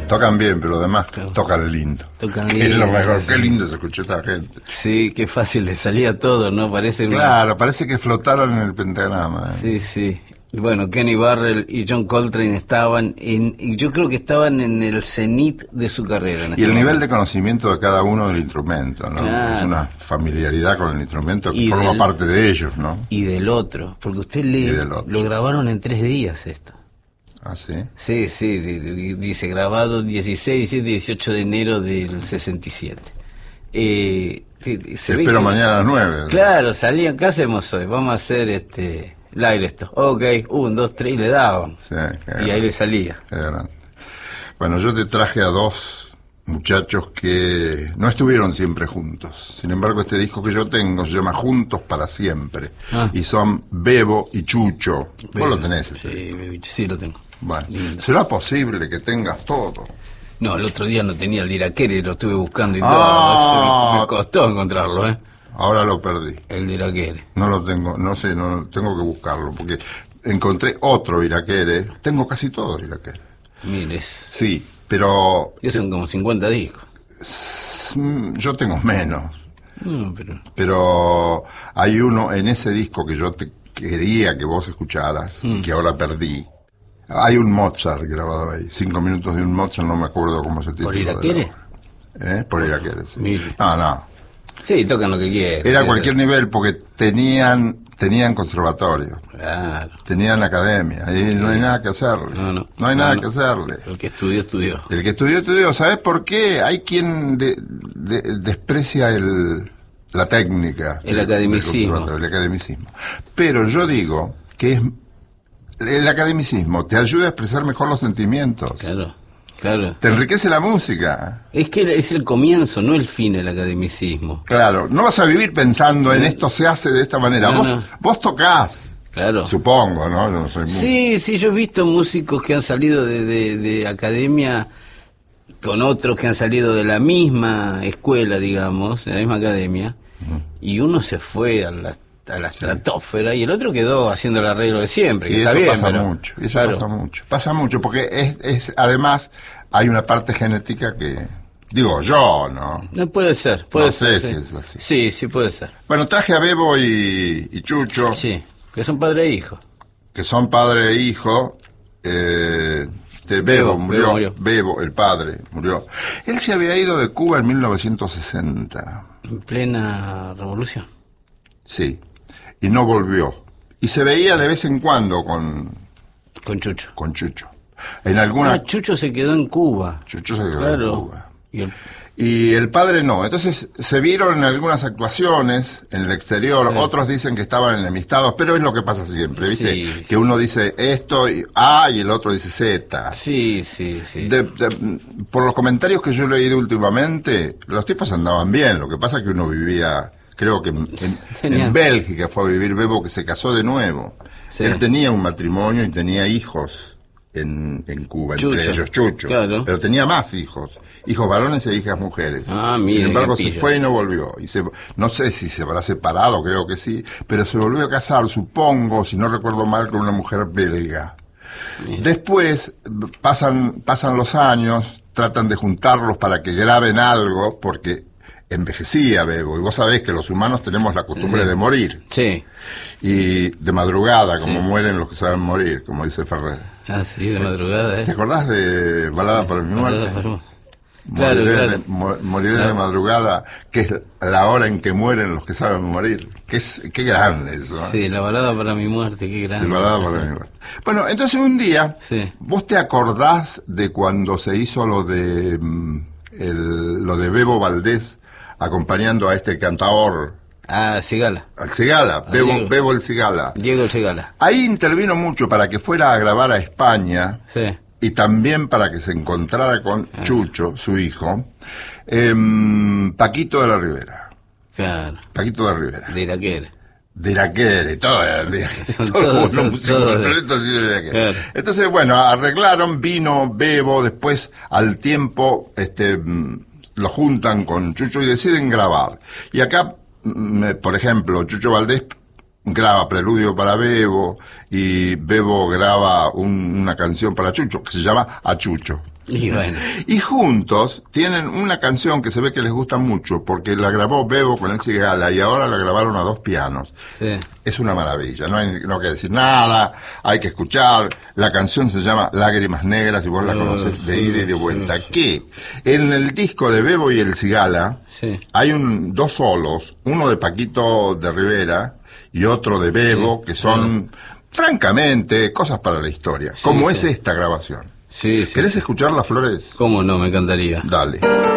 Tocan bien, pero además Claro. tocan lindo. Tocan Que es lo lindo, mejor. sí. Qué lindo se escuchó esta gente. Sí, qué fácil le salía todo, ¿no? Parece una... Claro, parece que flotaron en el pentagrama. Sí, sí. Y bueno, Kenny Barrell y John Coltrane estaban y yo creo que estaban en el cenit de su carrera. En Y este el nivel momento. de conocimiento de cada uno del instrumento, ¿no? Claro. Es una familiaridad con el instrumento que Y forma del- parte de ellos, ¿no? Y del otro, porque usted Y del otro. lo grabaron en 3 días esto. Ah, sí. Sí, sí, dice grabado 16, 17, 18 de enero del 67. Te Se ve espero que- mañana a las 9. Claro, salían, ¿qué hacemos hoy? Vamos a hacer el aire esto. Ok, 1, 2, 3 y le daban. Sí, qué Y grande, ahí le salía. qué grande. Bueno, yo te traje a dos muchachos que no estuvieron siempre juntos. Sin embargo, este disco que yo tengo se llama Juntos para Siempre. Ah. Y son Bebo y Chucho. Vos lo tenés. Sí, sí, lo tengo. Bueno, Lindo. ¿será posible que tengas todo? No, el otro día no tenía el Diraquere, lo estuve buscando y Ah. todo. Me costó encontrarlo, ¿eh? Ahora lo perdí. El Diraquere. No lo tengo, no sé, no tengo que buscarlo, porque encontré otro Iraquere. Tengo casi todo Iraquere. Mires. Sí, pero Ya son como 50 discos. yo tengo menos. No, Pero hay uno en ese disco que yo te quería que vos escucharas y que ahora perdí. Hay un Mozart grabado ahí, 5 minutos de un Mozart, no me acuerdo cómo se titula. ¿Por Iraquere? Por Iraquere, sí. Mire. No. Sí, tocan lo que quieran. Era cualquier nivel porque tenían conservatorio, Claro. tenían academia, y no hay nada que hacerle. No hay nada que hacerle. El que estudió, estudió. El que estudió, ¿sabes por qué? Hay quien desprecia la técnica. El del academicismo. conservatorio, el academicismo. Pero yo digo que el academicismo te ayuda a expresar mejor los sentimientos. Claro, claro. Te enriquece la música. Es que es el comienzo, no el fin, el academicismo. Claro, no vas a vivir pensando en esto se hace de esta manera. No. Vos tocás. Claro. Supongo, ¿no? Yo no soy músico. Sí, yo he visto músicos que han salido de academia con otros que han salido de la misma escuela, digamos, de la misma academia, y uno se fue a la estratosfera y el otro quedó haciendo el arreglo de siempre, que Y está eso bien, pasa pero- mucho, y eso claro. pasa mucho, porque además hay una parte genética que, digo yo, ¿no? No puede ser, puede No ser. sé sí. si es así. Sí, sí puede ser. Bueno, traje a Bebo y Chucho, Sí, que son padre e hijo. que son padre e hijo. Bebo Bebo murió, murió. Bebo, el padre, murió. Él se había ido de Cuba en 1960, En plena revolución. sí, y no volvió. Y se veía de vez en cuando con Con Chucho. Chucho. En alguna... Ah, Chucho se quedó en Cuba. Chucho se quedó en Claro. Cuba. Y el- Y el padre no. Entonces se vieron en algunas actuaciones en el exterior. Otros dicen que estaban enemistados, pero es lo que pasa siempre, ¿viste? Sí, Que uno dice esto y A y el otro dice Z. Sí, sí, sí. Por los comentarios que yo he leído últimamente, los tipos andaban bien. Lo que pasa es que uno vivía, creo que Tenía- en Bélgica fue a vivir Bebo, que se casó de nuevo. Sí. Él tenía un matrimonio y tenía hijos en Cuba, Chucho. entre ellos Chucho. Claro. Pero tenía más hijos varones e hijas mujeres. Ah, mire, Sin embargo, qué se pillo. fue y no volvió. No sé si se habrá separado, creo que sí, pero se volvió a casar, supongo, si no recuerdo mal, con una mujer belga. Después pasan los años, tratan de juntarlos para que graben algo, porque envejecía Bebo, y vos sabés que los humanos tenemos la costumbre de morir, Sí. y de madrugada, como mueren los que saben morir, como dice Ferrer. Ah, sí, de madrugada, ¿Te acordás de Balada para mi muerte? Claro, Moriré, claro. moriré de madrugada, que es la hora en que mueren los que saben morir. Qué grande eso. ¿Eh? Sí, la balada para mi muerte, qué grande. Sí, balada para mi muerte. Bueno, entonces un día, Sí. ¿vos te acordás de cuando se hizo lo de Bebo Valdés acompañando a este cantador, Ah, Cigala. al Cigala, Diego. Bebo el Cigala? Diego el Cigala. Ahí intervino mucho para que fuera a grabar a España. Sí. Y también para que se encontrara con Chucho, su hijo, Paquito de la Rivera. Claro. Paquito de la Rivera. De Iraquere. De Iraquere, todo el día. Son Todos todos, los son músicos todos. del proyecto han sido de Iraquere. Claro. Entonces, bueno, arreglaron, vino Bebo, después al tiempo lo juntan con Chucho y deciden grabar. Y acá, por ejemplo, Chucho Valdés graba Preludio para Bebo y Bebo graba una canción para Chucho que se llama A Chucho. Y bueno. Y juntos tienen una canción que se ve que les gusta mucho, porque la grabó Bebo con el Cigala y ahora la grabaron a 2 pianos. Sí. Es una maravilla, no hay que decir nada, hay que escuchar. La canción se llama Lágrimas Negras y vos la conocés de ida y de vuelta. Sí. Que en el disco de Bebo y el Cigala Sí. hay 2 solos, uno de Paquito de Rivera y otro de Bebo, que son, francamente, cosas para la historia, como es esta grabación. Sí, sí. ¿Querés escucharla, Flores? ¿Cómo no? Me encantaría. Dale.